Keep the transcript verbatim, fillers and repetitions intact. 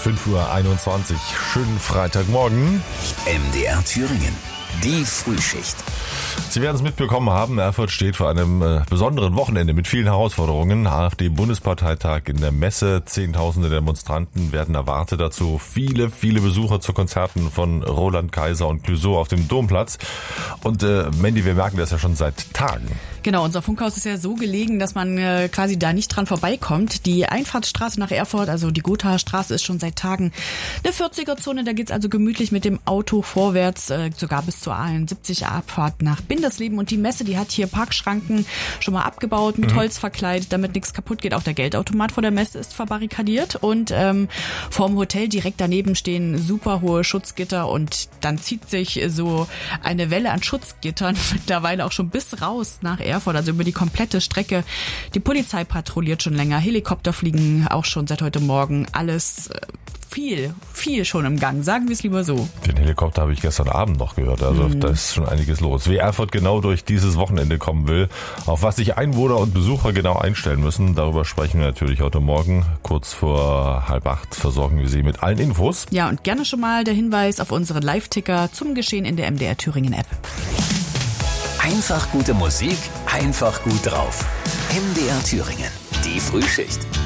fünf Uhr einundzwanzig. Schönen Freitagmorgen. M D R Thüringen. Die Frühschicht. Sie werden es mitbekommen haben, Erfurt steht vor einem äh, besonderen Wochenende mit vielen Herausforderungen. AfD-Bundesparteitag in der Messe, Zehntausende Demonstranten werden erwartet. Dazu viele, viele Besucher zu Konzerten von Roland Kaiser und Clouseau auf dem Domplatz. Und äh, Mandy, wir merken das ja schon seit Tagen. Genau, unser Funkhaus ist ja so gelegen, dass man äh, quasi da nicht dran vorbeikommt. Die Einfahrtsstraße nach Erfurt, also die Gothaer Straße, ist schon seit Tagen eine vierziger-Zone. Da geht's also gemütlich mit dem Auto vorwärts, äh, sogar bis zur A einundsiebzig Abfahrt nach Bindersleben. Und die Messe, die hat hier Parkschranken schon mal abgebaut, mit mhm. Holz verkleidet, damit nichts kaputt geht. Auch der Geldautomat vor der Messe ist verbarrikadiert. Und ähm, vorm Hotel direkt daneben stehen super hohe Schutzgitter. Und dann zieht sich so eine Welle an Schutzgittern mittlerweile auch schon bis raus nach Erfurt. Also über die komplette Strecke. Die Polizei patrouilliert schon länger, Helikopter fliegen auch schon seit heute Morgen. Alles viel, viel schon im Gang. Sagen wir es lieber so. Den Helikopter habe ich gestern Abend noch gehört. Also mhm. da ist schon einiges los. Wie Erfurt genau durch dieses Wochenende kommen will, auf was sich Einwohner und Besucher genau einstellen müssen, darüber sprechen wir natürlich heute Morgen. Kurz vor halb acht versorgen wir Sie mit allen Infos. Ja, und gerne schon mal der Hinweis auf unseren Live-Ticker zum Geschehen in der M D R Thüringen App. Einfach gute Musik, einfach gut drauf. M D R Thüringen, die Frühschicht.